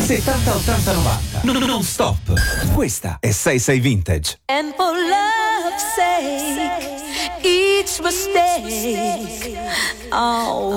70 80 90. Non stop. Questa è 66 Vintage. And for love's sake, each mistake, oh,